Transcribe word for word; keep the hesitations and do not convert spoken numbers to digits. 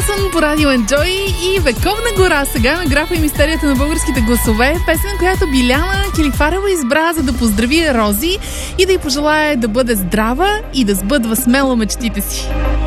Андерсън по радио Enjoy и Вековна гора сега на графа и мистерията на българските гласове. Песен, която Биляна Килифарова избра, за да поздрави Рози и да й пожелае да бъде здрава и да сбъдва смело мечтите си.